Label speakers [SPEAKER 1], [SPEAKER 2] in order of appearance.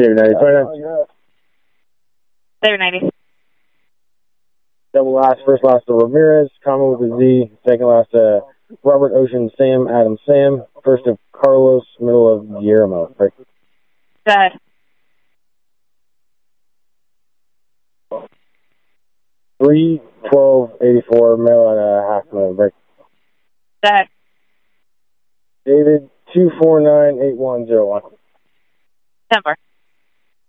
[SPEAKER 1] David 90, 29.
[SPEAKER 2] David 90.
[SPEAKER 1] Double last, first last to Ramirez, common with a Z. Second last to Robert Ocean Sam, Adam Sam. First of Carlos, middle of Guillermo. Right.
[SPEAKER 2] Go ahead.
[SPEAKER 1] 3-12-84, middle and a half minute break.
[SPEAKER 2] Go ahead.
[SPEAKER 1] David 249-8101.
[SPEAKER 2] 10-4.